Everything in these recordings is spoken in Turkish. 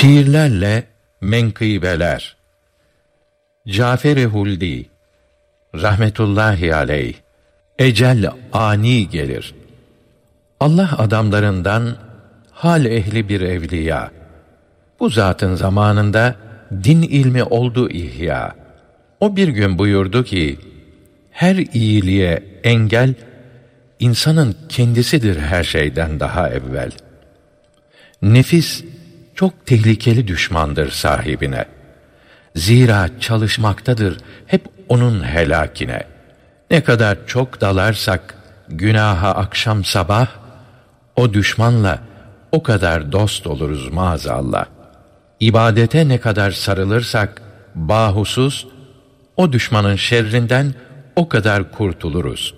Şiirlerle menkıbeler. Cafer-i Huldi rahmetullahi aleyh. Ecel ani gelir. Allah adamlarından hal ehli bir evliya. Bu zatın zamanında din ilmi oldu ihya. O bir gün buyurdu ki, her iyiliğe engel, insanın kendisidir her şeyden daha evvel. Nefis çok tehlikeli düşmandır sahibine. Zira çalışmaktadır hep onun helakine. Ne kadar çok dalarsak günaha akşam sabah, o düşmanla o kadar dost oluruz maazallah. İbadete ne kadar sarılırsak bahusuz, o düşmanın şerrinden o kadar kurtuluruz.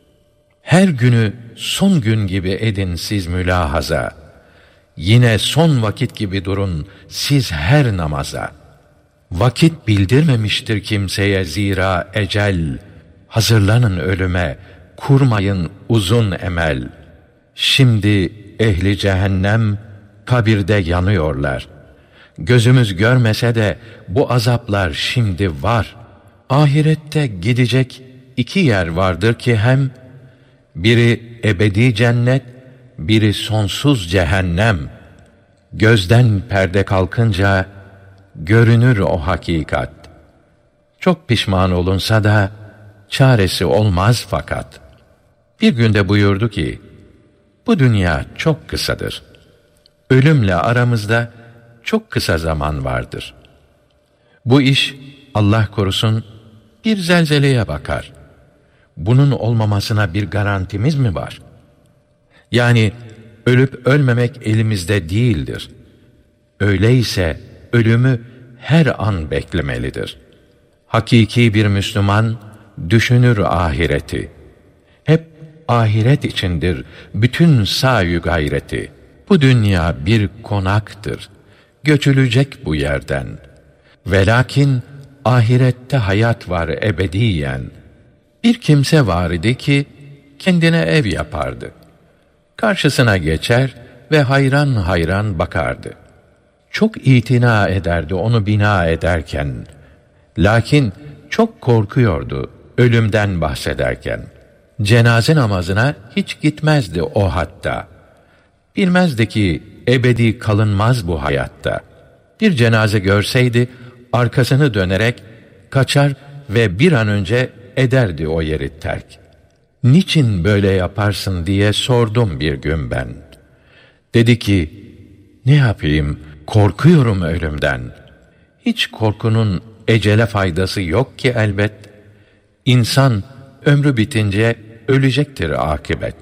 Her günü son gün gibi edin siz mülahaza. Yine son vakit gibi durun siz her namaza. Vakit bildirmemiştir kimseye zira ecel. Hazırlanın ölüme, kurmayın uzun emel. Şimdi ehli cehennem kabirde yanıyorlar. Gözümüz görmese de bu azaplar şimdi var. Ahirette gidecek iki yer vardır ki hem biri ebedi cennet, biri sonsuz cehennem. Gözden perde kalkınca görünür o hakikat. Çok pişman olunsa da çaresi olmaz fakat. Bir günde buyurdu ki, bu dünya çok kısadır. Ölümle aramızda çok kısa zaman vardır. Bu iş Allah korusun bir zelzeleye bakar. Bunun olmamasına bir garantimiz mi var? Yani ölüp ölmemek elimizde değildir. Öyleyse ölümü her an beklemelidir. Hakiki bir Müslüman düşünür ahireti. Hep ahiret içindir bütün sa'yu gayreti. Bu dünya bir konaktır. Göçülecek bu yerden. Velakin ahirette hayat var ebediyen. Bir kimse var idi ki kendine ev yapardı. Karşısına geçer ve hayran hayran bakardı. Çok itina ederdi onu bina ederken. Lakin çok korkuyordu ölümden bahsederken. Cenaze namazına hiç gitmezdi o hatta. Bilmezdi ki ebedi kalınmaz bu hayatta. Bir cenaze görseydi arkasını dönerek kaçar ve bir an önce ederdi o yeri terk. Niçin böyle yaparsın diye sordum bir gün ben. Dedi ki, ne yapayım, korkuyorum ölümden. Hiç korkunun ecele faydası yok ki elbet. İnsan ömrü bitince ölecektir akıbet.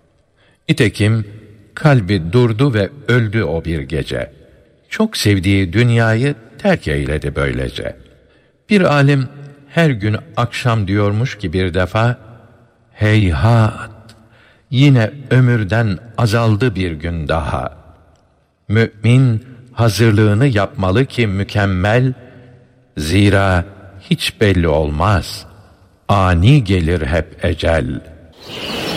Nitekim kalbi durdu ve öldü o bir gece. Çok sevdiği dünyayı terk eyledi böylece. Bir alim her gün akşam diyormuş ki bir defa, heyhat, yine ömürden azaldı bir gün daha. Mü'min hazırlığını yapmalı ki mükemmel, zira hiç belli olmaz, ani gelir hep ecel.